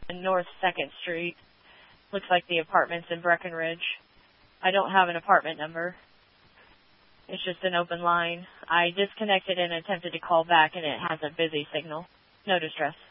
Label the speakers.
Speaker 1: North 2nd Street. Looks like the apartment's in Breckenridge. I don't have an apartment number. It's just an open line. I disconnected and attempted to call back, and it has a busy signal. No distress.